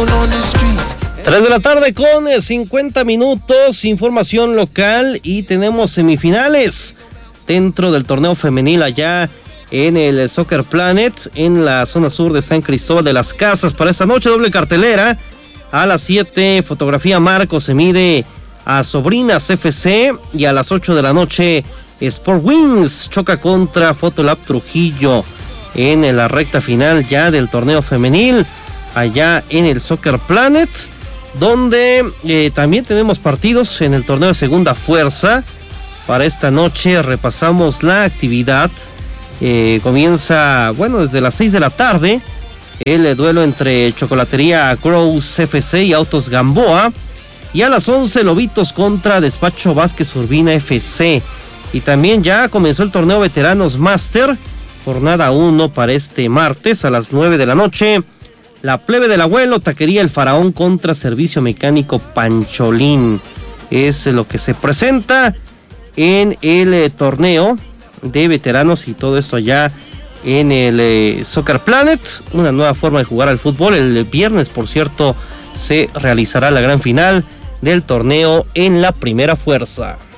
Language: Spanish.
3 de la tarde con 50 minutos, información local y tenemos semifinales dentro del torneo femenil allá en el Soccer Planet en la zona sur de San Cristóbal de las Casas. Para esta noche doble cartelera a las 7, Fotografía Marco se mide a Sobrinas FC y a las 8 de la noche Sport Wings choca contra Fotolab Trujillo en la recta final ya del torneo femenil allá en el Soccer Planet, donde también tenemos partidos en el torneo de segunda fuerza. Para esta noche repasamos la actividad. Comienza, desde las 6 de la tarde, el duelo entre Chocolatería Crows FC y Autos Gamboa. Y a las 11, Lobitos contra Despacho Vázquez Urbina FC. Y también ya comenzó el torneo Veteranos Master, jornada 1 para este martes a las 9 de la noche. La Plebe del Abuelo, Taquería El Faraón contra Servicio Mecánico Pancholín. Es lo que se presenta en el torneo de veteranos y todo esto allá en el Soccer Planet. Una nueva forma de jugar al fútbol. El viernes, por cierto, se realizará la gran final del torneo en la primera fuerza.